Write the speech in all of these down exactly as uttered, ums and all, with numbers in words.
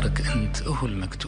اختيارك أنت هو المكتوب.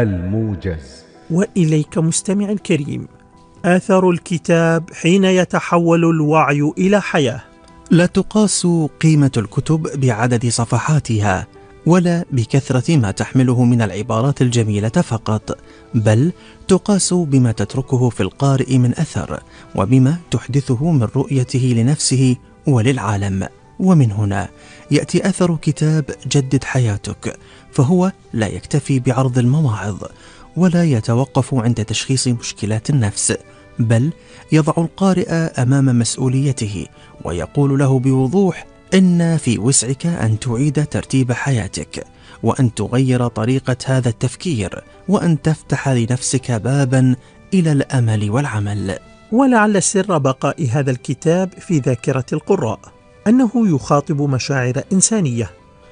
الموجز. وإليك مستمع الكريم، آثر الكتاب حين يتحول الوعي إلى حياة. لا تقاس قيمة الكتب بعدد صفحاتها ولا بكثرة ما تحمله من العبارات الجميلة فقط، بل تقاس بما تتركه في القارئ من أثر، وبما تحدثه من رؤيته لنفسه وللعالم. ومن هنا يأتي أثر كتاب جدد حياتك، فهو لا يكتفي بعرض المواعظ ولا يتوقف عند تشخيص مشكلات النفس، بل يضع القارئ أمام مسؤوليته ويقول له بوضوح إن في وسعك أن تعيد ترتيب حياتك، وأن تغير طريقة هذا التفكير، وأن تفتح لنفسك بابا إلى الأمل والعمل. ولعل سر بقاء هذا الكتاب في ذاكرة القراء أنه يخاطب مشاعر إنسانية،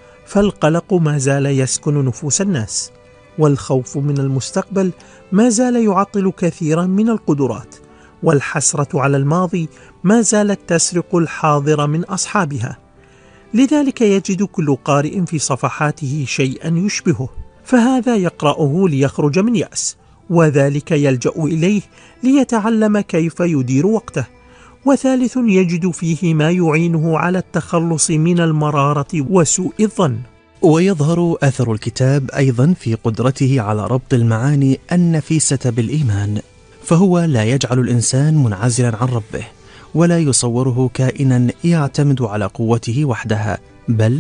فالقلق ما زال يسكن نفوس الناس، والخوف من المستقبل ما زال يعطل كثيرا من القدرات، والحسرة على الماضي ما زالت تسرق الحاضر من أصحابها. لذلك يجد كل قارئ في صفحاته شيئا يشبهه، فهذا يقرأه ليخرج من يأس، وذلك يلجأ إليه ليتعلم كيف يدير وقته، وثالث يجد فيه ما يعينه على التخلص من المرارة وسوء الظن. ويظهر أثر الكتاب أيضا في قدرته على ربط المعاني النفيسة بالإيمان، فهو لا يجعل الإنسان منعزلا عن ربه، ولا يصوره كائنا يعتمد على قوته وحدها، بل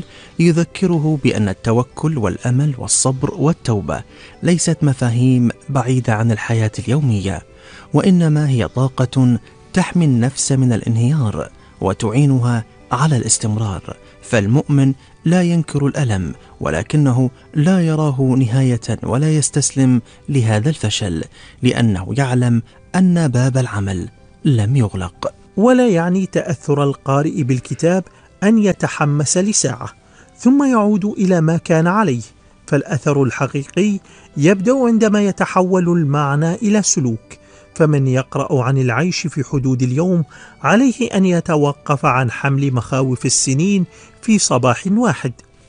يذكره بأن التوكل والأمل والصبر والتوبة ليست مفاهيم بعيدة عن الحياة اليومية، وإنما هي طاقة تحمي النفس من الانهيار وتعينها على الاستمرار. فالمؤمن لا ينكر الألم، ولكنه لا يراه نهاية ولا يستسلم لهذا الفشل، لأنه يعلم أن باب العمل لم يغلق. ولا يعني تأثر القارئ بالكتاب أن يتحمس لساعة ثم يعود إلى ما كان عليه، فالأثر الحقيقي يبدأ عندما يتحول المعنى إلى سلوك. فمن يقرأ عن العيش في حدود اليوم عليه أن يتوقف عن حمل مخاوف السنين في صباح واحد،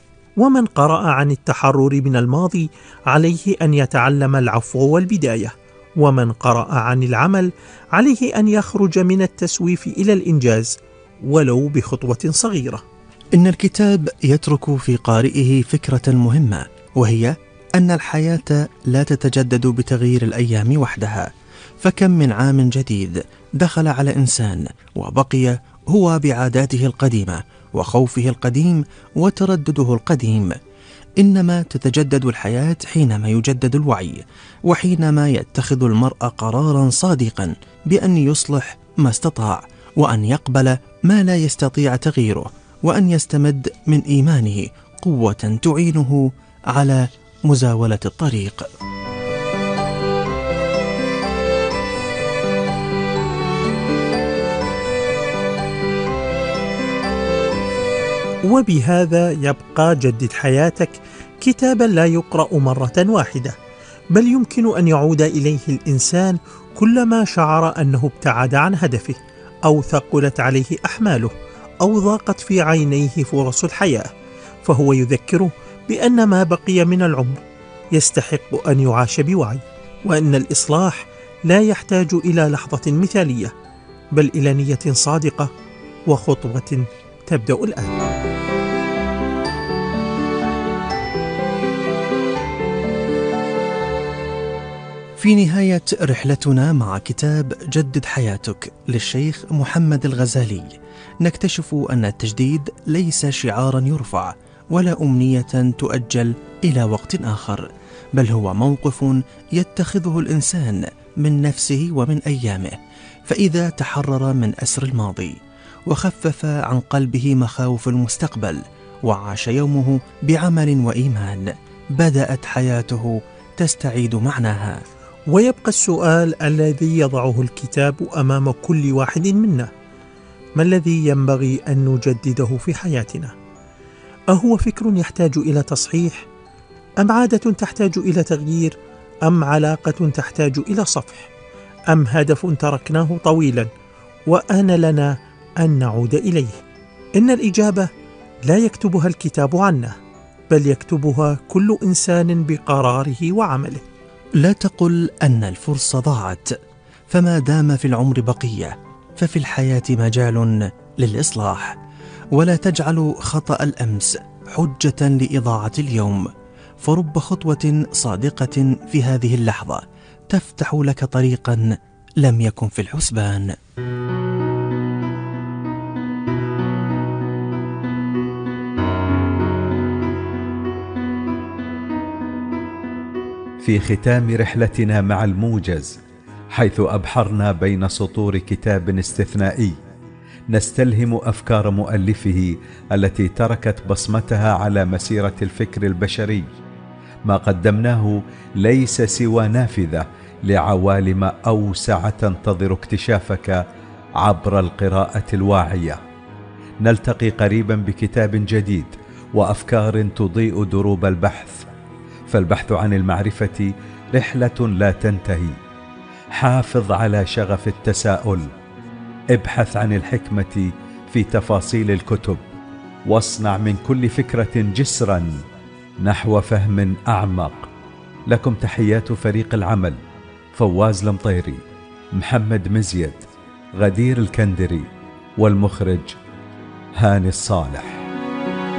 ومن قرأ عن التحرر من الماضي عليه أن يتعلم العفو والبداية، ومن قرأ عن العمل عليه أن يخرج من التسويف إلى الإنجاز ولو بخطوة صغيرة. إن الكتاب يترك في قارئه فكرة مهمة، وهي أن الحياة لا تتجدد بتغيير الأيام وحدها، فكم من عام جديد دخل على إنسان وبقي هو بعاداته القديمة وخوفه القديم وتردده القديم. إنما تتجدد الحياة حينما يجدد الوعي، وحينما يتخذ المرء قرارا صادقا بأن يصلح ما استطاع، وأن يقبل ما لا يستطيع تغييره، وأن يستمد من إيمانه قوة تعينه على مزاولة الطريق. وبهذا يبقى جدد حياتك كتابا لا يقرأ مرة واحدة، بل يمكن أن يعود إليه الإنسان كلما شعر أنه ابتعد عن هدفه، أو ثقلت عليه أحماله، أو ضاقت في عينيه فرص الحياة، فهو يذكره بأن ما بقي من العمر يستحق أن يعاش بوعي، وأن الإصلاح لا يحتاج إلى لحظة مثالية، بل إلى نية صادقة وخطوة تبدأ الآن. في نهاية رحلتنا مع كتاب جدد حياتك للشيخ محمد الغزالي، نكتشف أن التجديد ليس شعارا يرفع ولا أمنية تؤجل إلى وقت آخر، بل هو موقف يتخذه الإنسان من نفسه ومن أيامه، فإذا تحرر من أسر الماضي وخفف عن قلبه مخاوف المستقبل وعاش يومه بعمل وإيمان، بدأت حياته تستعيد معناها. ويبقى السؤال الذي يضعه الكتاب أمام كل واحد منا: ما الذي ينبغي أن نجدده في حياتنا؟ أهو فكر يحتاج إلى تصحيح، أم عادة تحتاج إلى تغيير، أم علاقة تحتاج إلى صفح، أم هدف تركناه طويلا وآن لنا أن نعود إليه؟ إن الإجابة لا يكتبها الكتاب عنا، بل يكتبها كل إنسان بقراره وعمله. لا تقل أن الفرصة ضاعت، فما دام في العمر بقية ففي الحياة مجال للإصلاح. ولا تجعل خطأ الأمس حجة لإضاعة اليوم، فرب خطوة صادقة في هذه اللحظة تفتح لك طريقا لم يكن في الحسبان. في ختام رحلتنا مع الموجز، حيث أبحرنا بين سطور كتاب استثنائي نستلهم أفكار مؤلفه التي تركت بصمتها على مسيرة الفكر البشري، ما قدمناه ليس سوى نافذة لعوالم أوسع تنتظر اكتشافك عبر القراءة الواعية. نلتقي قريبا بكتاب جديد وأفكار تضيء دروب البحث، فالبحث عن المعرفة رحلة لا تنتهي. حافظ على شغف التساؤل، ابحث عن الحكمة في تفاصيل الكتب، واصنع من كل فكرة جسرا نحو فهم أعمق. لكم تحيات فريق العمل: فواز المطيري، محمد مزيد، غدير الكندري، والمخرج هاني الصالح.